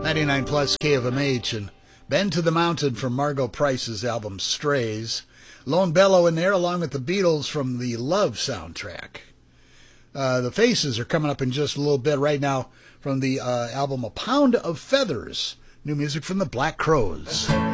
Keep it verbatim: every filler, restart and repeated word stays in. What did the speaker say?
ninety-nine plus K of M H, and Bend to the Mountain from Margot Price's album Strays. Lone Bellow in there along with the Beatles from the Love soundtrack. Uh, the Faces are coming up in just a little bit right now from the uh, album A Pound of Feathers. New music from the Black Crowes.